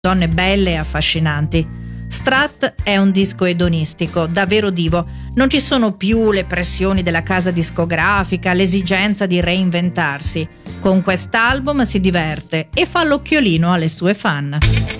donne belle e affascinanti. Strat è un disco edonistico, davvero divo. Non ci sono più le pressioni della casa discografica, l'esigenza di reinventarsi. Con quest'album si diverte e fa l'occhiolino alle sue fan.